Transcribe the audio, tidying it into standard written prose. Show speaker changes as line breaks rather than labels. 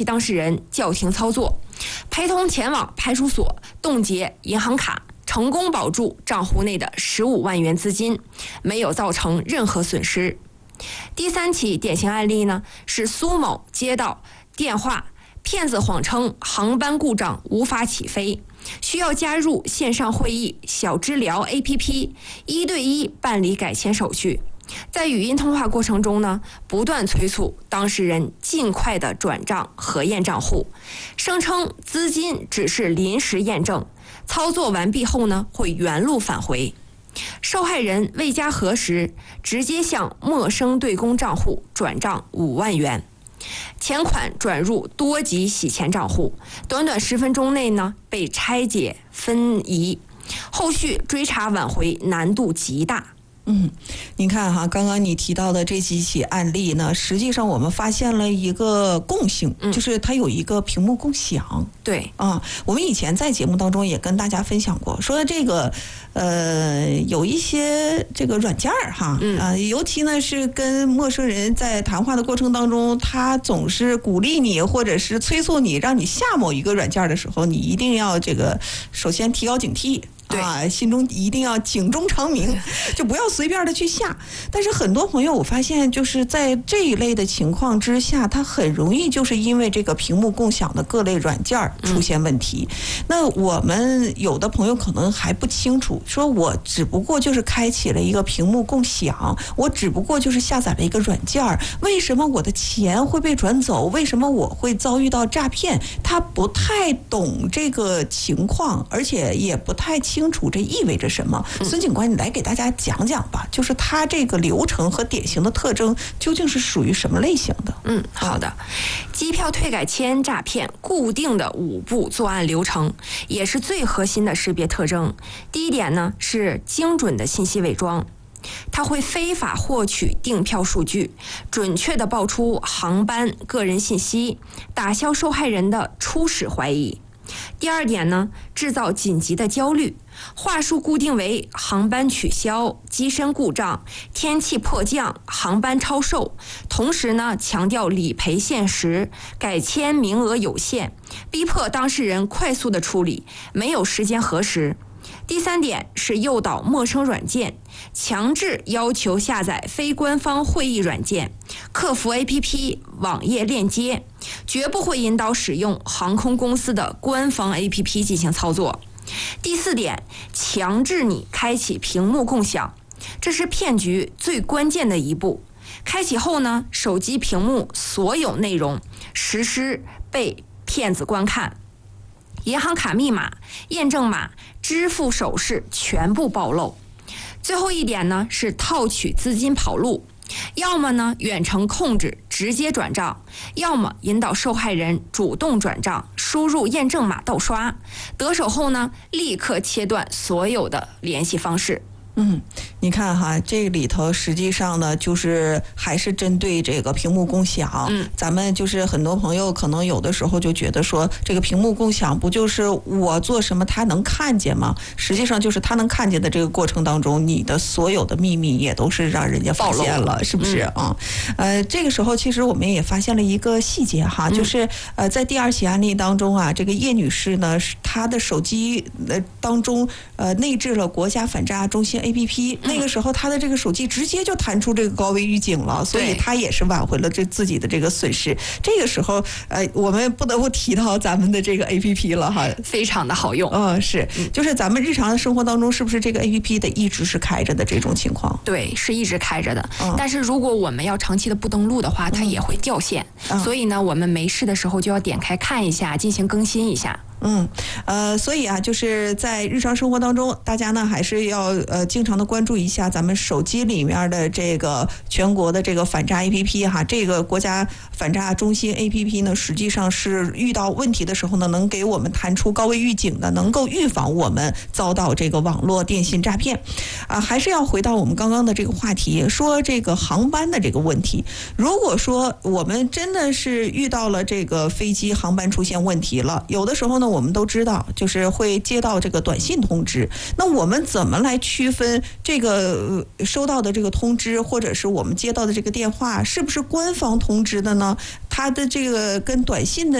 当事人叫停操作，陪同前往派出所冻结银行卡，成功保住账户内的15万元资金，没有造成任何损失。第3起典型案例呢，是苏某接到电话，骗子谎称航班故障无法起飞，需要加入线上会议小知聊 APP， 1对1办理改签手续。在语音通话过程中呢，不断催促当事人尽快的转账核验账户，声称资金只是临时验证，操作完毕后呢会原路返回。受害人未加核实，直接向陌生对公账户转账5万元，钱款转入多级洗钱账户，短短10分钟内呢被拆解分移，后续追查挽回难度极大。
您看哈，刚刚你提到的这几起案例呢，实际上我们发现了一个共性，就是它有一个屏幕共享。
对
我们以前在节目当中也跟大家分享过，说这个有一些这个软件哈，尤其呢是跟陌生人在谈话的过程当中，他总是鼓励你或者是催促你，让你下某一个软件的时候，你一定要这个首先提高警惕。心中一定要警钟长鸣，就不要随便的去下。但是很多朋友我发现就是在这一类的情况之下，他很容易就是因为这个屏幕共享的各类软件出现问题。那我们有的朋友可能还不清楚，说我只不过就是开启了一个屏幕共享，我只不过就是下载了一个软件，为什么我的钱会被转走？为什么我会遭遇到诈骗？他不太懂这个情况，而且也不太清楚这意味着什么。孙警官，你来给大家讲讲吧，就是它这个流程和典型的特征究竟是属于什么类型的？
好的。机票退改签诈骗固定的5步作案流程，也是最核心的识别特征。第一点呢，是精准的信息伪装。它会非法获取订票数据，准确地爆出航班个人信息，打消受害人的初始怀疑。第二点呢，制造紧急的焦虑，话术固定为航班取消、机身故障、天气迫降、航班超售，同时呢强调理赔限时、改签名额有限，逼迫当事人快速的处理，没有时间核实。第3点是诱导陌生软件，强制要求下载非官方会议软件、客服 APP、网页链接，绝不会引导使用航空公司的官方 APP 进行操作。第4点，强制你开启屏幕共享，这是骗局最关键的一步。开启后呢，手机屏幕所有内容实施被骗子观看，银行卡密码、验证码、支付手势全部暴露。最后一点呢，是套取资金跑路，要么呢远程控制直接转账，要么引导受害人主动转账，输入验证码盗刷，得手后呢立刻切断所有的联系方式。
你看哈，这里头实际上呢，就是还是针对这个屏幕共享。咱们就是很多朋友可能有的时候就觉得说，这个屏幕共享不就是我做什么他能看见吗？实际上就是他能看见的这个过程当中，你的所有的秘密也都是让人家发现了，是不是啊？这个时候其实我们也发现了一个细节哈，就是在第2起案例当中啊，这个叶女士呢，她的手机当中内置了国家反诈中心APP，那个时候他的这个手机直接就弹出这个高危预警了，所以他也是挽回了自己的这个损失。这个时候我们不得不提到咱们的这个 APP 了哈，
非常的好用。
是，就是咱们日常的生活当中是不是这个 APP 的一直是开着的这种情况？
对，是一直开着的。但是如果我们要长期的不登录的话，它也会掉线。所以呢，我们没事的时候就要点开看一下，进行更新一下。
所以啊，就是在日常生活当中，大家呢还是要经常的关注一下咱们手机里面的这个全国的这个反诈 APP 哈，这个国家反诈中心 APP 呢，实际上是遇到问题的时候呢，能给我们弹出高危预警的，能够预防我们遭到这个网络电信诈骗。还是要回到我们刚刚的这个话题，说这个航班的这个问题。如果说我们真的是遇到了这个飞机航班出现问题了，有的时候呢，我们都知道就是会接到这个短信通知，那我们怎么来区分这个收到的这个通知或者是我们接到的这个电话是不是官方通知的呢？它的这个跟短信的